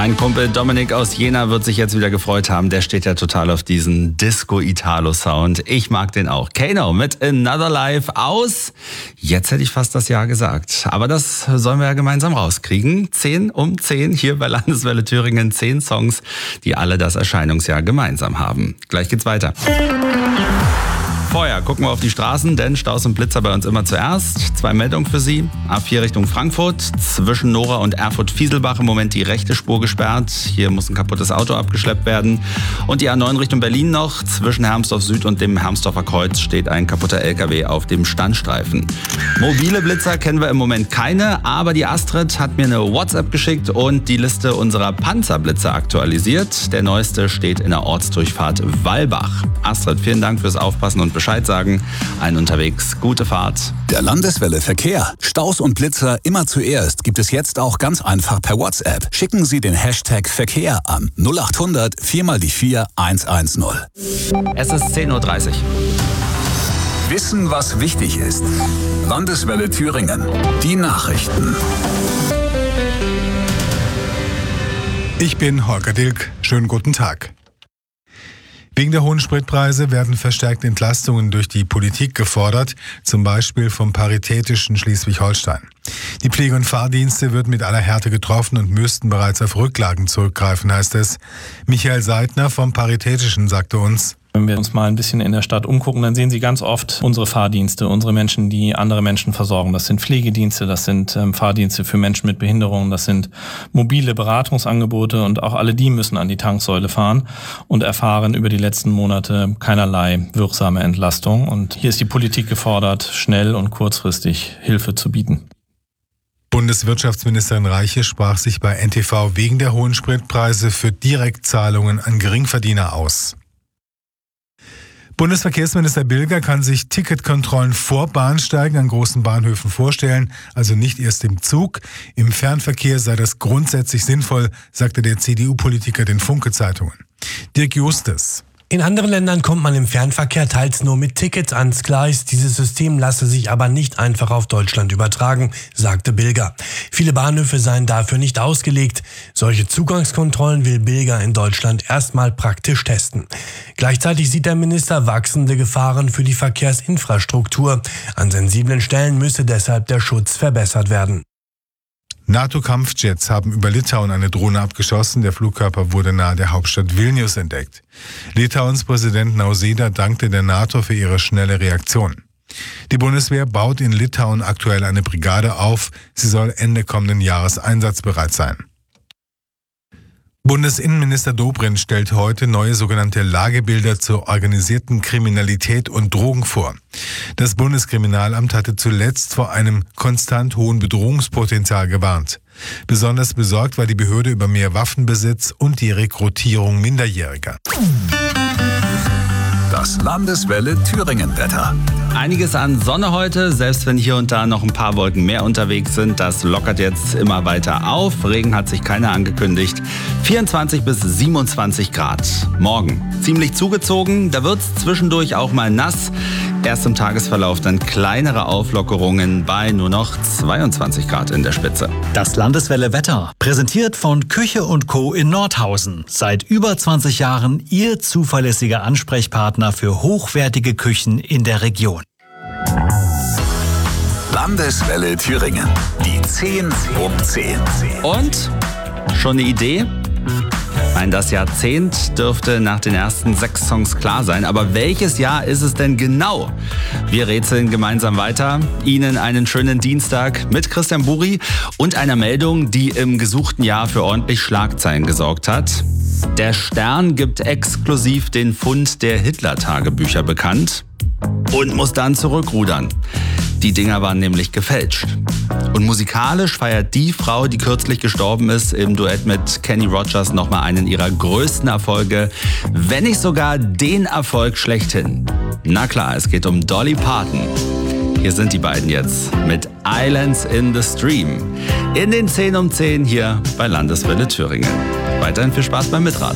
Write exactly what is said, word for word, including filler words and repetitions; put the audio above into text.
Mein Kumpel Dominik aus Jena wird sich jetzt wieder gefreut haben. Der steht ja total auf diesen Disco-Italo-Sound. Ich mag den auch. Kano mit Another Life aus. Jetzt hätte ich fast das Jahr gesagt. Aber das sollen wir ja gemeinsam rauskriegen. Zehn um zehn hier bei Landeswelle Thüringen. Zehn Songs, die alle das Erscheinungsjahr gemeinsam haben. Gleich geht's weiter. Vorher gucken wir auf die Straßen, denn Staus und Blitzer bei uns immer zuerst. Zwei Meldungen für Sie. A vier Richtung Frankfurt. Zwischen Nora und Erfurt-Fieselbach im Moment die rechte Spur gesperrt. Hier muss ein kaputtes Auto abgeschleppt werden. Und die A neun Richtung Berlin noch. Zwischen Hermsdorf Süd und dem Hermsdorfer Kreuz steht ein kaputter L K W auf dem Standstreifen. Mobile Blitzer kennen wir im Moment keine, aber die Astrid hat mir eine WhatsApp geschickt und die Liste unserer Panzerblitzer aktualisiert. Der neueste steht in der Ortsdurchfahrt Wallbach. Astrid, vielen Dank fürs Aufpassen und Bescheid sagen. Ein unterwegs, gute Fahrt. Der Landeswelle Verkehr. Staus und Blitzer immer zuerst gibt es jetzt auch ganz einfach per WhatsApp. Schicken Sie den Hashtag Verkehr an null acht hundert vier mal die vier eins eins null. Es ist zehn Uhr dreißig. Wissen, was wichtig ist. Landeswelle Thüringen. Die Nachrichten. Ich bin Holger Dilk. Schönen guten Tag. Wegen der hohen Spritpreise werden verstärkte Entlastungen durch die Politik gefordert, zum Beispiel vom Paritätischen Schleswig-Holstein. Die Pflege- und Fahrdienste würden mit aller Härte getroffen und müssten bereits auf Rücklagen zurückgreifen, heißt es. Michael Seidner vom Paritätischen sagte uns: Wenn wir uns mal ein bisschen in der Stadt umgucken, dann sehen Sie ganz oft unsere Fahrdienste, unsere Menschen, die andere Menschen versorgen. Das sind Pflegedienste, das sind ähm, Fahrdienste für Menschen mit Behinderungen, das sind mobile Beratungsangebote und auch alle die müssen an die Tanksäule fahren und erfahren über die letzten Monate keinerlei wirksame Entlastung. Und hier ist die Politik gefordert, schnell und kurzfristig Hilfe zu bieten. Bundeswirtschaftsministerin Reiche sprach sich bei N T V wegen der hohen Spritpreise für Direktzahlungen an Geringverdiener aus. Bundesverkehrsminister Bilger kann sich Ticketkontrollen vor Bahnsteigen an großen Bahnhöfen vorstellen, also nicht erst im Zug. Im Fernverkehr sei das grundsätzlich sinnvoll, sagte der C D U-Politiker den Funke-Zeitungen. Dirk Justus: In anderen Ländern kommt man im Fernverkehr teils nur mit Tickets ans Gleis. Dieses System lasse sich aber nicht einfach auf Deutschland übertragen, sagte Bilger. Viele Bahnhöfe seien dafür nicht ausgelegt. Solche Zugangskontrollen will Bilger in Deutschland erstmal praktisch testen. Gleichzeitig sieht der Minister wachsende Gefahren für die Verkehrsinfrastruktur. An sensiblen Stellen müsse deshalb der Schutz verbessert werden. NATO-Kampfjets haben über Litauen eine Drohne abgeschossen. Der Flugkörper wurde nahe der Hauptstadt Vilnius entdeckt. Litauens Präsident Nausėda dankte der NATO für ihre schnelle Reaktion. Die Bundeswehr baut in Litauen aktuell eine Brigade auf. Sie soll Ende kommenden Jahres einsatzbereit sein. Bundesinnenminister Dobrindt stellt heute neue sogenannte Lagebilder zur organisierten Kriminalität und Drogen vor. Das Bundeskriminalamt hatte zuletzt vor einem konstant hohen Bedrohungspotenzial gewarnt. Besonders besorgt war die Behörde über mehr Waffenbesitz und die Rekrutierung Minderjähriger. Das Landeswelle Thüringen-Wetter. Einiges an Sonne heute, selbst wenn hier und da noch ein paar Wolken mehr unterwegs sind. Das lockert jetzt immer weiter auf. Regen hat sich keiner angekündigt. vierundzwanzig bis siebenundzwanzig Grad. Morgen ziemlich zugezogen, da wird's zwischendurch auch mal nass. Erst im Tagesverlauf dann kleinere Auflockerungen bei nur noch zweiundzwanzig Grad in der Spitze. Das Landeswelle Wetter, präsentiert von Küche und Co. in Nordhausen. Seit über zwanzig Jahren Ihr zuverlässiger Ansprechpartner für hochwertige Küchen in der Region. Landeswelle Thüringen. Die zehn um zehn. Und? Schon eine Idee? Nein, das Jahrzehnt dürfte nach den ersten sechs Songs klar sein. Aber welches Jahr ist es denn genau? Wir rätseln gemeinsam weiter. Ihnen einen schönen Dienstag mit Christian Buri und einer Meldung, die im gesuchten Jahr für ordentlich Schlagzeilen gesorgt hat. Der Stern gibt exklusiv den Fund der Hitler-Tagebücher bekannt und muss dann zurückrudern. Die Dinger waren nämlich gefälscht. Und musikalisch feiert die Frau, die kürzlich gestorben ist, im Duett mit Kenny Rogers nochmal einen ihrer größten Erfolge, wenn nicht sogar den Erfolg schlechthin. Na klar, es geht um Dolly Parton. Hier sind die beiden jetzt mit Islands in the Stream. In den zehn um zehn hier bei Landeswelle Thüringen. Weiterhin viel Spaß beim Mitraten.